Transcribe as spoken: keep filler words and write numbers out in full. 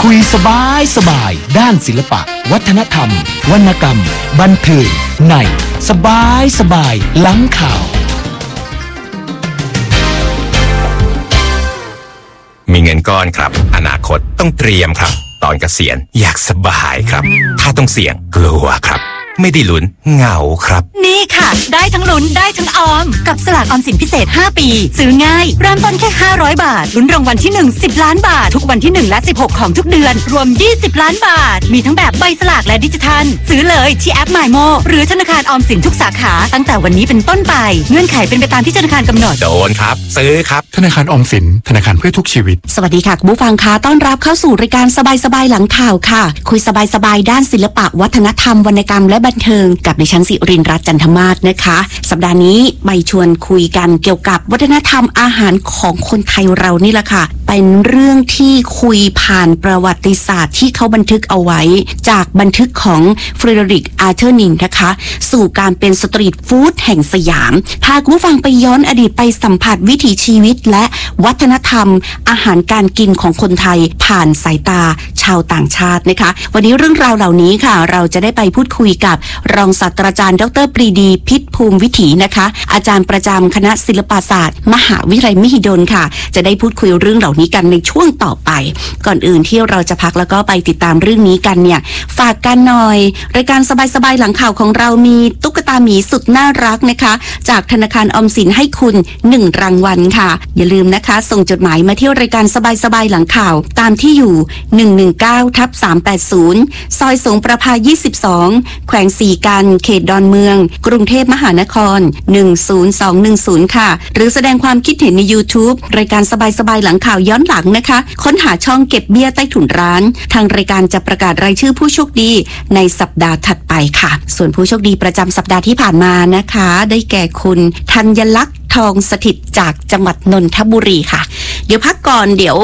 คุยสบายสบายด้านศิลปะวัฒนธรรมวรรณกรรมบันเทิงในสบายสบายหลังข่าวมีเงินก้อนครับอนาคตต้องเตรียมครับตอนเกษียณอยากสบายครับถ้าต้องเสี่ยงกลัวครับไม่ได้ลุ้นเหงาครับนี่ค่ะได้ทั้งลุ้นได้ทั้งออมกับสลากออมสินพิเศษห้าปีซื้อง่ายเริ่มต้นแค่ห้าร้อยบาทลุ้นรางวัลที่หนึ่ง สิบล้านบาททุกวันที่หนึ่งและสิบหกของทุกเดือนรวมยี่สิบล้านบาทมีทั้งแบบใบสลากและดิจิทัลซื้อเลยที่แอป มาย โม หรือธนาคารออมสินทุกสาขาตั้งแต่วันนี้เป็นต้นไปเงื่อนไขเป็นไปตามที่ธนาคารกำหนดโดนครับซื้อครับธนาคารออมสินธนาคารเพื่อทุกชีวิตสวัสดีค่ะคุณผู้ฟังคะต้อนรับเข้าสู่รายการสบายๆหลังข่าวค่ะคุยสบายๆด้านศิลปะวัฒนธรรมวรรณกรรมและบันเทิงกับดิฉันสิรินทร์รัตน์จันทมาศนะคะสัปดาห์นี้ไปชวนคุยกันเกี่ยวกับวัฒนธรรมอาหารของคนไทยเรานี่แหละค่ะเป็นเรื่องที่คุยผ่านประวัติศาสตร์ที่เขาบันทึกเอาไว้จากบันทึกของเฟรเดริก อาร์เธอร์นินนะคะสู่การเป็นสตรีทฟู้ดแห่งสยามพาคุณผู้ฟังไปย้อนอดีตไปสัมผัสวิถีชีวิตและวัฒนธรรมอาหารการกินของคนไทยผ่านสายตาชาวต่างชาตินะคะวันนี้เรื่องราวเหล่านี้ค่ะเราจะได้ไปพูดคุยกับรองศาสตราจารย์ดร.ปรีดีพิษภูมิวิถีนะคะอาจารย์ประจำคณะศิลปศาสตร์มหาวิทยาลัยมหิดลค่ะจะได้พูดคุยเรื่องเหล่านี้กันในช่วงต่อไปก่อนอื่นที่เราจะพักแล้วก็ไปติดตามเรื่องนี้กันเนี่ยฝากกันหน่อยรายการสบายๆหลังข่าวของเรามีตุ๊กตาหมีสุดน่ารักนะคะจากธนาคารออมสินให้คุณหนึ่งรางวัลค่ะอย่าลืมนะคะส่งจดหมายมาที่รายการสบายๆหลังข่าวตามที่อยู่หนึ่งหนึ่งเก้าทับสามแปดศูนย์ซอยสงประภายี่สิบสองแขวงสีกันเขตดอนเมืองกรุงเทพมหานครหนึ่งศูนย์สองหนึ่งศูนย์ค่ะหรือแสดงความคิดเห็นใน YouTube รายการสบายๆหลังข่าวย้อนหลังนะคะค้นหาช่องเก็บเบี้ยใต้ถุนร้านทางรายการจะประกาศรายชื่อผู้โชคดีในสัปดาห์ถัดไปค่ะส่วนผู้โชคดีประจำสัปดาห์ที่ผ่านมานะคะได้แก่คุณธัญลักษณ์ทองสถิตจากจังหวัดนนทบุรีค่ะเดี๋ยวพักก่อนเดี๋ยว